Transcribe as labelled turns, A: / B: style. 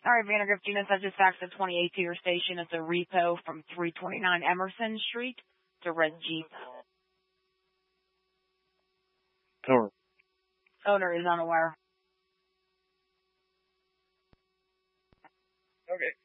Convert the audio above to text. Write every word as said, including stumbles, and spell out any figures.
A: All right, Vandergrift units, I just faxed a twenty-eight to your station. It's a repo from three twenty-nine Emerson Street. It's a red Jeep.
B: Over.
A: Owner is unaware.
B: Okay.